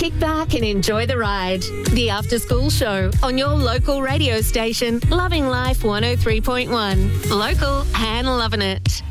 Kick back and enjoy the ride. The After School Show on your local radio station, Loving Life 103.1. Local and loving it.